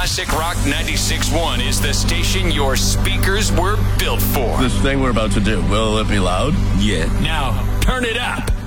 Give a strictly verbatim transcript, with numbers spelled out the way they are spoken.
Classic Rock ninety-six point one is the station your speakers were built for. This thing we're about to do, will it be loud? Yeah. Now, turn it up.